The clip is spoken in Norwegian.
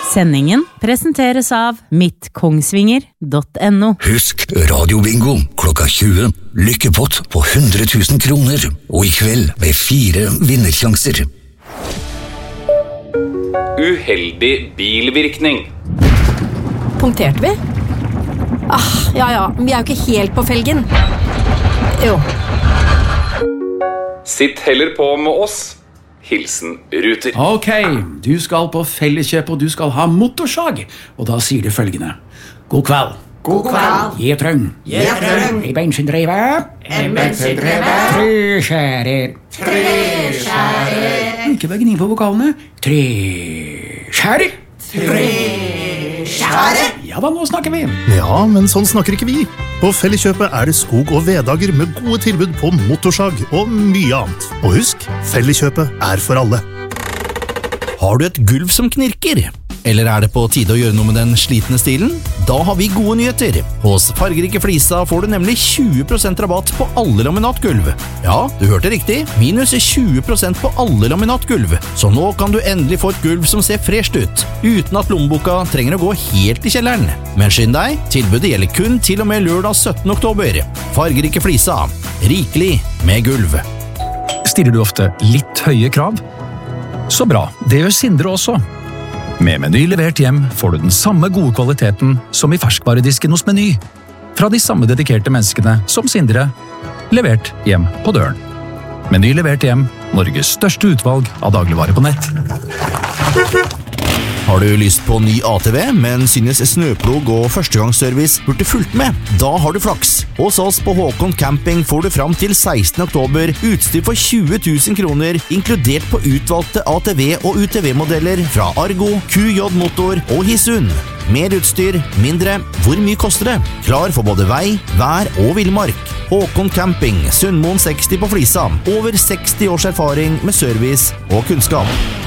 Sendingen presenteres av mittkongsvinger.no. Husk radiobingo klokka 20. Lykkepott på 100 000 kroner. Og i kveld med 4 vinnersjanser. Uheldig bilvirkning. Punkterte vi? Ja, vi jo ikke helt på felgen. Jo. Sitt heller på med oss. Hilsen Ruter. Ok, du skal på Felleskjøp, og du skal ha motorsag. Og da sier du følgende. God kveld. God kveld. Gjetrøng. Gjetrøng. I bensindrive. En bensindrive. Treskjærer. Treskjærer. Ikke bare gni på vokalene. Treskjærer. Treskjærer. Ja da, nå snakker vi. Ja, men sånn snakker ikke vi. På Felleskjøpet det skog- og veddager med gode tilbud på motorsag og mye annet. Og husk, Felleskjøpet for alle. Har du et gulv som knirker? Eller det på tide å gjøre noe med den slitne stilen? Da har vi gode nyheter. Hos Fargerike Flisa får du nemlig 20% rabatt på alle laminatgulv. Ja, du hørte riktig. Minus 20% på alle laminatgulv. Så nå kan du endelig få et gulv som ser fresht ut, uten at lommeboka trenger å gå helt i kjelleren. Men skynd deg, tilbudet gjelder kun til og med lørdag 17. oktober. Fargerike Flisa. Rikelig med gulv. Stiller du ofte litt høye krav? Så bra, det gjør Sindre også. Med Meny levert hjem får du den samme gode kvaliteten som i ferskvaredisken hos Meny. Fra de samme dedikerte menneskene som Sindre, levert hjem på døren. Meny levert hjem, Norges største utvalg av dagligvare på nett. Har du lyst på ny ATV, men synes snøplog og førstegangsservice burde fulgt med? Da har du flaks. Hos oss på Håkon Camping får du fram til 16. oktober utstyr for 20 000 kroner, inkludert på utvalgte ATV- og UTV-modeller fra Argo, QJ Motor og Hisun. Mer utstyr, mindre. Hvor mye koster det? Klar for både vei, vær og villmark. Håkon Camping, Sundmoen 60 på Flisa. Over 60 års erfaring med service og kunnskap.